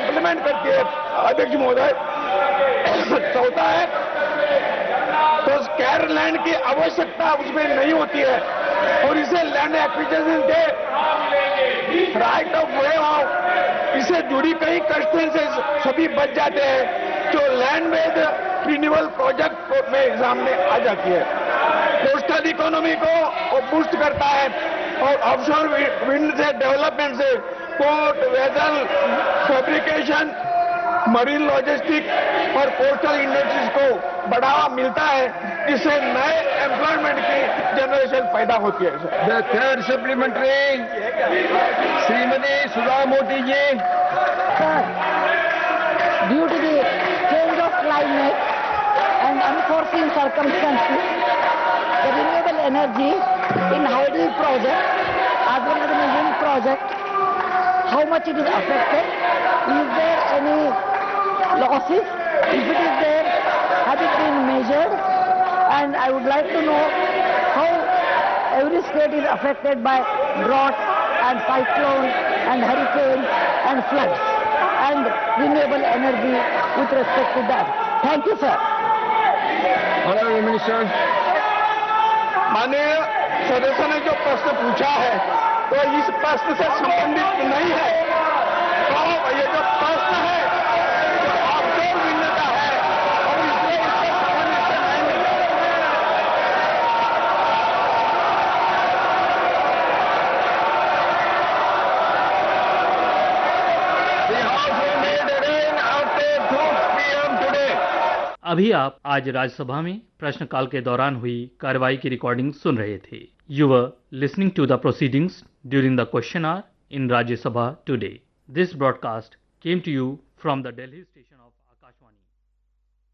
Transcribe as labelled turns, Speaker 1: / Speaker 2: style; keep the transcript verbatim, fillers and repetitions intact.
Speaker 1: Complement करती है अध्यक्ष महोदय। चौथा है तो स्कैर लैंड की आवश्यकता उसमें नहीं होती है और इसे लैंड एक्विजिशन के राइट ऑफ वे ऑफ इससे जुड़ी कई कष्टों से सभी बच जाते हैं जो लैंड बेस्ड रिन्यूअल प्रोजेक्ट में सामने आ जाती है। कोस्टल इकोनॉमी को बूस्ट करता है और ऑफशोर विंड से डेवलपमेंट से port vessel fabrication marine logistic और कोस्टल इंडस्ट्रीज को बढ़ावा मिलता है जिससे नए एम्प्लॉयमेंट की जनरेशन पैदा होती है।
Speaker 2: The third supplementary Shrimati Sudha Modi ji.
Speaker 3: Sir, due to the change of climate and unforeseen circumstances, the renewable energy in hydel project as well as in the wind project, how much it is affected? Is there any losses? If it is there, has it been measured? And I would like to know how every state is affected by drought and cyclone and hurricane and floods and renewable energy with respect to that. Thank you, sir.
Speaker 2: Honorable Minister.
Speaker 1: माननीय सदस्य ने जो प्रश्न पूछा है तो इस प्रश्न से संबंधित नहीं है। तो ये जो प्रश्न है जो ऑफशोर विंड का है और इसलिए इससे संबंधित नहीं है।
Speaker 2: The House will meet again after two p m today.
Speaker 4: अभी आप आज राज्यसभा में प्रश्नकाल के दौरान हुई कार्रवाई की रिकॉर्डिंग सुन रहे थे। You were listening to the proceedings during the question our in Rajya Sabha today. This broadcast came to you from the Delhi station of Akashvani.